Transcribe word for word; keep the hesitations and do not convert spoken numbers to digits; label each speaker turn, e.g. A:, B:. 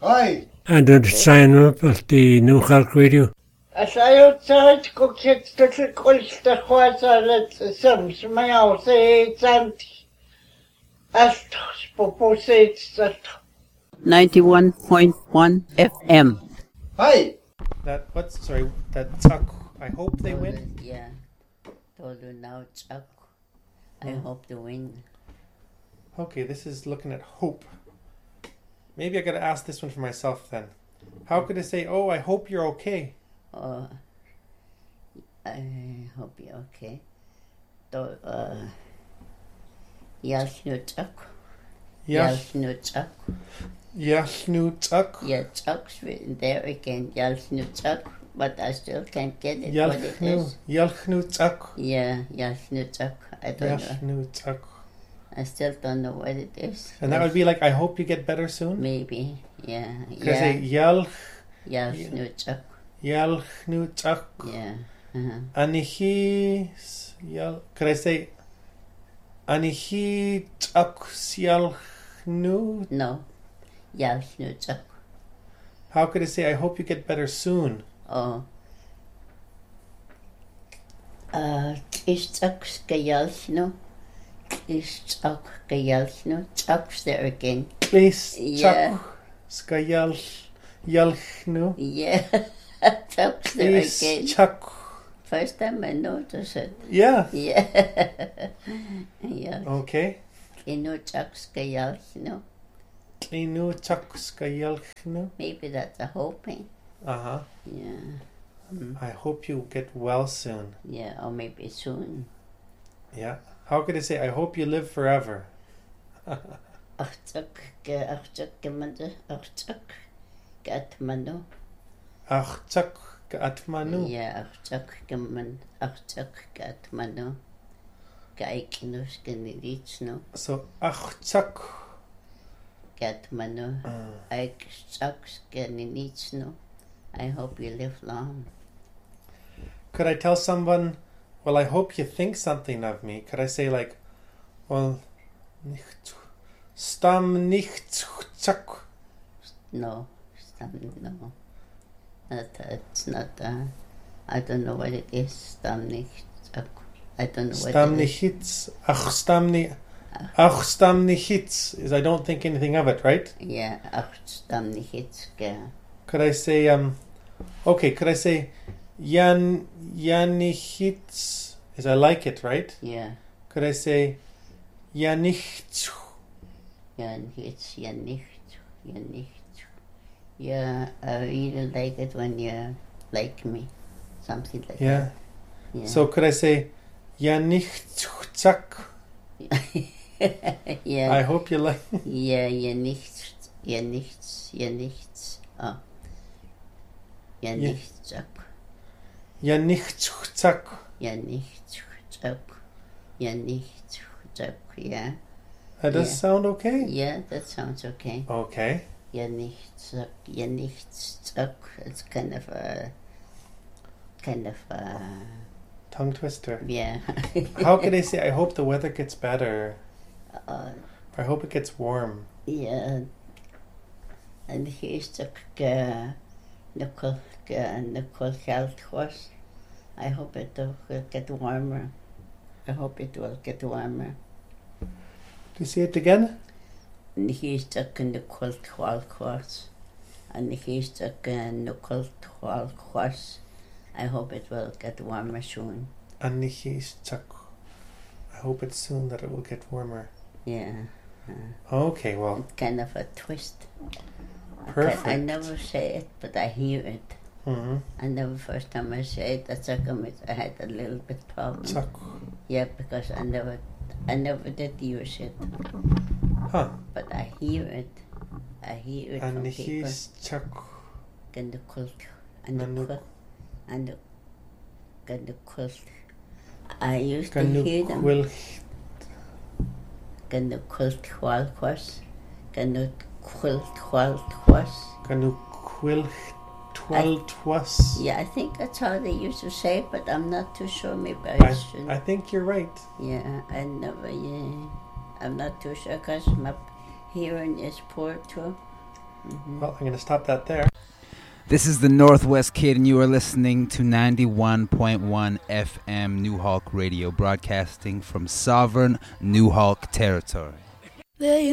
A: Hi.
B: And the sign up of the New York Radio.
C: As I outside cook het little culture was a little some my house it's anti. As proposed that
D: ninety-one point one F M.
A: Hi.
E: That what's sorry? That Tuck. I hope they win.
D: Yeah. Told you now, Chuck. I hope they win.
E: Okay, this is looking at hope. Maybe I gotta ask this one for myself then. How could I say, "Oh, I hope you're okay"?
D: Oh, I hope you're okay. So, uh, yes, no Chuck. Yes, no Chuck.
E: Yes, no Tuck.
D: Yeah, Chuck's written there again. Yes, no Chuck. But I still can't get it. What it
E: Yelchnu,
D: is.
E: Yelchnu Tuck.
D: Yeah, yes, no Chuck. I don't know.
E: Yelchnu Tuck.
D: I still don't know what it is.
E: And that would be like, "I hope you get better soon."
D: Maybe. Yeah.
E: Could I
D: Yeah.
E: say Yelch,
D: Yes,
E: Yeah.
D: no Chuck.
E: Yelchnu Tuck?
D: Yeah. Uh-huh.
E: Anihi Yel. Could I say Anihi Tuck Yelchnu?
D: No. Yes, no Chuck.
E: How could I say, "I hope you get better soon"?
D: Oh. Uh, is Chuck Skayalsno? Is Chuck Skayalsno? Chuck's there again.
E: Please,
D: Yeah.
E: Chuck Skayel Yelchnu.
D: Yeah. Chuck's there
E: Please,
D: again.
E: Chuck.
D: First time I noticed it.
E: Yeah.
D: Yeah. Yeah.
E: Okay.
D: You know Chuck Skayalsno?
E: Inu Chuck Skayelchnu.
D: Maybe that's a hoping.
E: Uh huh.
D: Yeah. Mm.
E: I hope you get well soon.
D: Yeah, or maybe soon.
E: Yeah. How could I say, "I hope you live forever"?
D: Ach, Chuck, ach, Chuck, gemande, ach, Chuck, Gatmano.
E: Ach, Chuck Atmanu.
D: Ja, ach, Chuck, geman, ach, Chuck, Gatmano. Kaikinus, geniditsno,
E: So, ach, Chuck.
D: Gatmano.
E: Uh,
D: Ike, Chuck, geniditsno. I hope you live long.
E: could I tell someone, "Well, I hope you think something of me"? Could I say, like, "Well, nicht, stam nicht Chuck"?
D: No, stam, no. That, it's not, uh, I don't know what it is. Stam nicht, Chuck. I don't know what
E: Stam
D: it is.
E: nichitz. Ach, stam ni. Ach, stam nichitz is I don't think anything of it, right?
D: Yeah, ach, stam nicht, ge.
E: Could I say, um, okay, could I say, Jan, Janichitz is I like it, right?
D: Yeah,
E: Could I say, Janichitz?
D: ja, nicht, ja, nicht, ja, nicht. Yeah, I really like it when you like me. Something like
E: Yeah.
D: that. Yeah.
E: So could I say, Janichtzak?
D: yeah.
E: I hope you like.
D: Ja, ja, nichts, ja, nichts, ja, nichts. Oh. Ja,
E: Ja.
D: nichts, Chuck.
E: Janichtzak.
D: Ja, nichts, Chuck. Ja, nichts, Chuck. Yeah.
E: That does
D: Yeah.
E: sound okay.
D: Yeah, that sounds okay.
E: Okay.
D: Ja, nichts, Chuck. Ja, nichts, Chuck. It's kind of a, kind of a,
E: Tongue twister.
D: yeah.
E: How could I say, "I hope the weather gets better"?
D: Uh,
E: I hope it gets warm.
D: yeah. And here's the uh, Nicole, uh, Nicole health course. I hope it will get warmer. I hope it will get warmer.
E: Do you see it again?
D: And here's the Nicole health course. And here's the Nicole health course. I hope it will get warmer soon.
E: Anichtzak. I hope it's soon that it will get warmer.
D: Yeah.
E: Okay, well,
D: Kind of a twist.
E: perfect.
D: I never say it, but I hear it.
E: Mm-hmm.
D: And the first time I say it, the second time I had a little bit problem.
E: Chuck.
D: Yeah, because I never, I never did use it,
E: Huh.
D: but I hear it. I hear it from people.
E: Anichtzak.
D: And the cult, and the
E: Nanu-
D: cult, and the, and the cult. I used to hear them.
E: Kanukwil.
D: And the cult twalquas, and the cult twalquas.
E: Kanukwil. Tweltwas.
D: Yeah, I think that's how they used to say it, but I'm not too sure. Maybe I,
E: I,
D: should.
E: I think you're right.
D: Yeah, I never, yeah. I'm not too sure because my hearing is poor too. Mm-hmm.
E: Well, I'm going to stop that there.
A: This is the Northwest Kid, and you are listening to ninety-one point one F M New Hawk Radio, broadcasting from sovereign New Hawk territory.
F: They